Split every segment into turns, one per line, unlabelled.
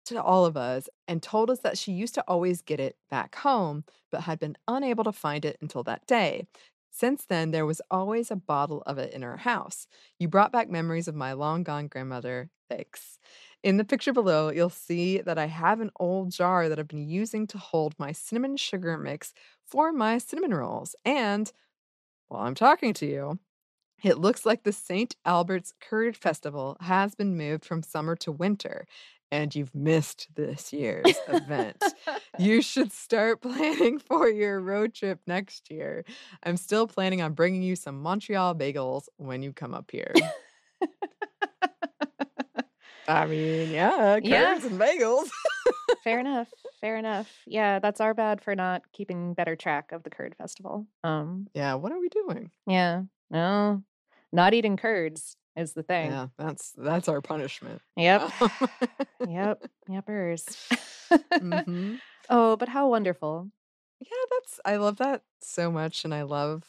to all of us and told us that she used to always get it back home, but had been unable to find it until that day. Since then, there was always a bottle of it in her house. You brought back memories of my long gone grandmother. Thanks. In the picture below, you'll see that I have an old jar that I've been using to hold my cinnamon sugar mix for my cinnamon rolls. And while I'm talking to you, it looks like the St. Albert's Curd Festival has been moved from summer to winter, and you've missed this year's event. You should start planning for your road trip next year. I'm still planning on bringing you some Montreal bagels when you come up here. I mean, yeah,
Yeah.
curds and bagels.
Fair enough. Fair enough. Yeah, that's our bad for not keeping better track of the Curd Festival.
Yeah, what are we doing?
Yeah. No. Not eating curds is the thing.
Yeah, that's our punishment.
Yep. Yep. Yepers.
Mhm.
Oh, but how wonderful.
Yeah, I love that so much, and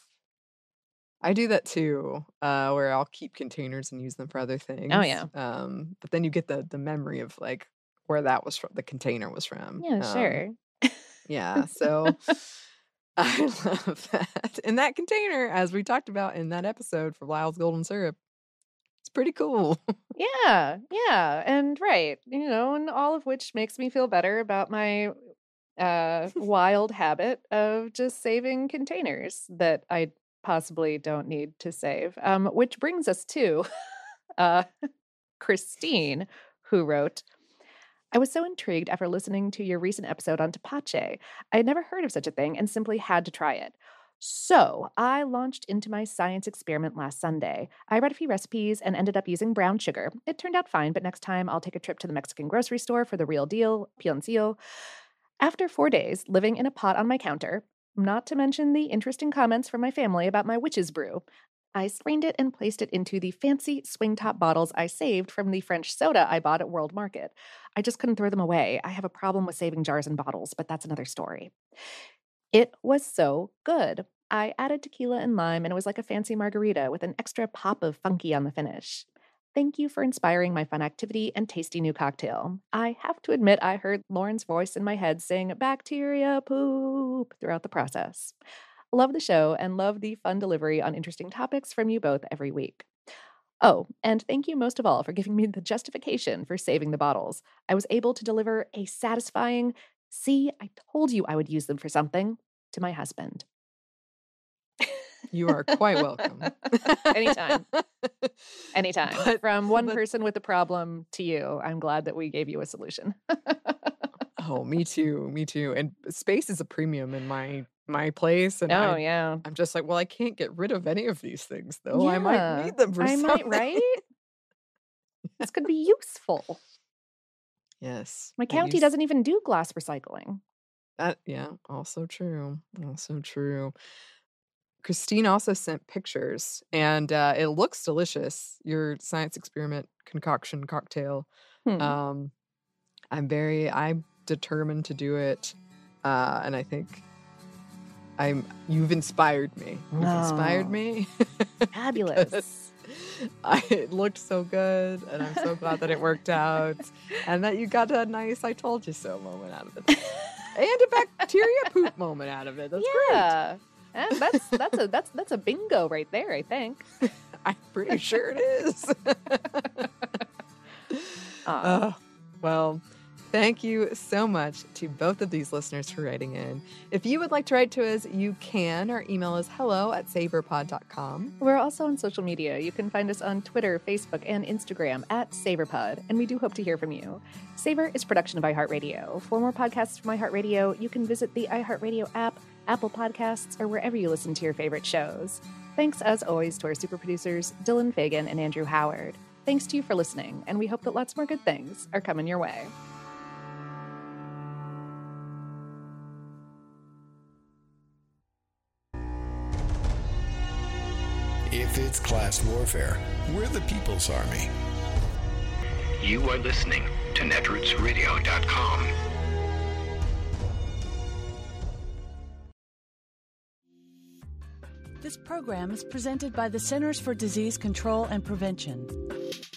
I do that too, where I'll keep containers and use them for other things.
Oh, yeah.
But then you get the memory of, like, where that was from the container was from.
Yeah, sure.
Yeah, so I love that. And that container, as we talked about in that episode for Lyle's Golden Syrup, it's pretty cool.
Yeah, yeah, and right, and all of which makes me feel better about my wild habit of just saving containers that I possibly don't need to save. Which brings us to uh, Christine, who wrote, I was so intrigued after listening to your recent episode on tepache. I had never heard of such a thing and simply had to try it. So I launched into my science experiment last Sunday. I read a few recipes and ended up using brown sugar. It turned out fine, but next time I'll take a trip to the Mexican grocery store for the real deal, piloncillo. After 4 days living in a pot on my counter, not to mention the interesting comments from my family about my witch's brew, I strained it and placed it into the fancy swing top bottles I saved from the French soda I bought at World Market. I just couldn't throw them away. I have a problem with saving jars and bottles, but that's another story. It was so good. I added tequila and lime, and it was like a fancy margarita with an extra pop of funky on the finish. Thank you for inspiring my fun activity and tasty new cocktail. I have to admit, I heard Lauren's voice in my head saying bacteria poop throughout the process. Love the show and love the fun delivery on interesting topics from you both every week. Oh, and thank you most of all for giving me the justification for saving the bottles. I was able to deliver a satisfying, see, I told you I would use them for something, to my husband.
You are quite welcome.
Anytime. Anytime.
But-
From one
but-
person with a problem to you, I'm glad that we gave you a solution.
Oh, me too. Me too. And space is a premium in my place. And
Oh, yeah.
I'm just like, well, I can't get rid of any of these things, though. I might need them for
I
something.
might, right? This could be useful.
Yes.
My
I
county
use-
doesn't even do glass recycling.
Yeah, also true. Also true. Christine also sent pictures, and it looks delicious. Your science experiment concoction cocktail. I'm determined to do it, and I think you've inspired me. You've inspired me.
Fabulous.
It looked so good, and I'm so glad that it worked out, and that you got a nice "I told you so" moment out of it, and a bacteria poop moment out of it. That's great.
Yeah. And that's a bingo right there, I think.
I'm pretty sure it is. Well, thank you so much to both of these listeners for writing in. If you would like to write to us, you can. Our email is hello@savorpod.com.
We're also on social media. You can find us on Twitter, Facebook, and Instagram @SavorPod, and we do hope to hear from you. Savor is a production of iHeartRadio. For more podcasts from iHeartRadio, you can visit the iHeartRadio app, Apple Podcasts, or wherever you listen to your favorite shows. Thanks, as always, to our super producers, Dylan Fagan and Andrew Howard. Thanks to you for listening, and we hope that lots more good things are coming your way.
If it's class warfare, we're the People's Army.
You are listening to netrootsradio.com.
This program is presented by the Centers for Disease Control and Prevention.